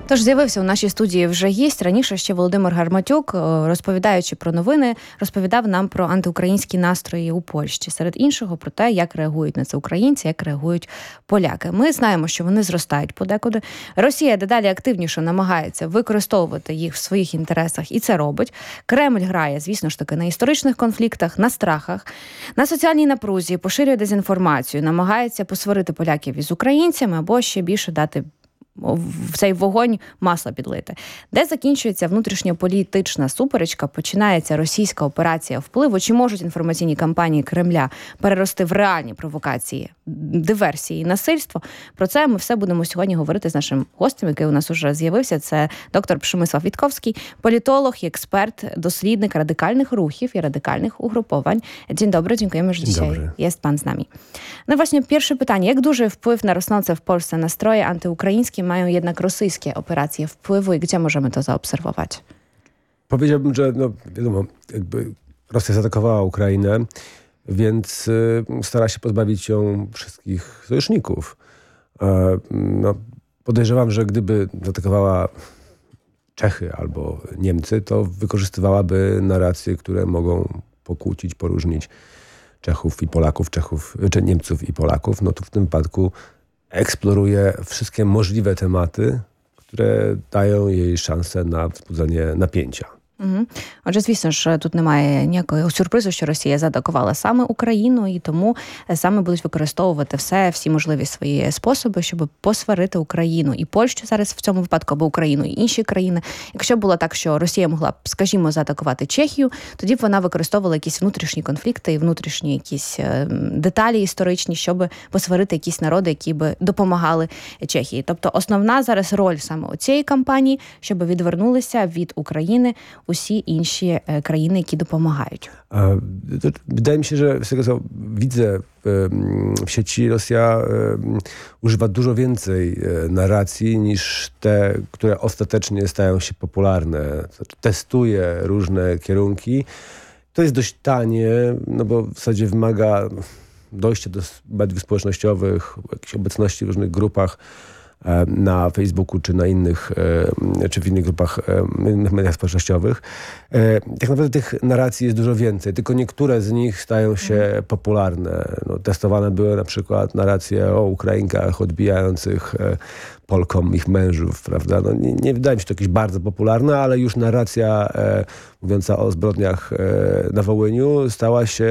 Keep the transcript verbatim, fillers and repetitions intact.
Тож з'явився у нашій студії вже гість. Раніше ще Володимир Гарматюк, розповідаючи про новини, розповідав нам про антиукраїнські настрої у Польщі. Серед іншого, про те, як реагують на це українці, як реагують поляки. Ми знаємо, що вони зростають подекуди. Росія дедалі активніше намагається використовувати їх в своїх інтересах, і це робить. Кремль грає, звісно ж таки, на історичних конфліктах, на страхах, на соціальній напрузі, поширює дезінформацію, намагається посварити поляків із українцями або ще більше дати в цей вогонь масла підлити. Де закінчується внутрішньополітична суперечка, починається російська операція впливу, чи можуть інформаційні кампанії Кремля перерости в реальні провокації, диверсії і насильство? Про це ми все будемо сьогодні говорити з нашим гостем, який у нас уже з'явився. Це доктор Przemysław Witkowski, політолог і експерт, дослідник радикальних рухів і радикальnych ugrupowań. Dzień dobry, dziękujemy, że dzisiaj dobry. Jest pan z nami. No właśnie, pierwsze pytanie. Jak duży wpływ na rosnące w Polsce nastroje antyukraińskie mają jednak rosyjskie operacje wpływu i gdzie możemy to zaobserwować? Powiedziałbym, że no, wiadomo, jakby Rosja zaatakowała Ukrainę, więc y, stara się pozbawić ją wszystkich sojuszników. E, no, podejrzewam, że gdyby zaatakowała Czechy albo Niemcy, to wykorzystywałaby narracje, które mogą pokłócić, poróżnić Czechów i Polaków, Czechów, czy Niemców i Polaków. No to w tym wypadku eksploruje wszystkie możliwe tematy, które dają jej szansę на wzbudzenie napięcia. Угу. Отже, звісно ж, тут немає ніякого сюрпризу, що Росія заатакувала саме Україну, і тому саме будуть використовувати все, всі можливі свої способи, щоб посварити Україну і Польщу зараз в цьому випадку, або Україну і інші країни. Якщо було так, що Росія могла б, скажімо, заатакувати Чехію, тоді б вона використовувала якісь внутрішні конфлікти і внутрішні якісь деталі історичні, щоб посварити якісь народи, які б допомагали Чехії. Тобто основна зараз роль саме цієї кампанії, щоб відвернулися від України усі інші країни, які допомагають. Wydaje mi się, że z tego co widzę w sieci, Rosja używa dużo więcej narracji niż te, które ostatecznie stają się popularne. Testuje różne kierunki. To jest dość tanie, no bo w zasadzie wymaga dojścia do mediów społecznościowych, jakiejś obecności w różnych grupach na Facebooku czy na innych, czy w innych grupach, innych mediach społecznościowych. Tak naprawdę tych narracji jest dużo więcej, tylko niektóre z nich stają się popularne. No, testowane były na przykład narracje o Ukrainkach odbijających Polkom ich mężów, prawda? No, nie, nie wydaje mi się to jakieś bardzo popularne, ale już narracja e, mówiąca o zbrodniach e, na Wołyniu stała się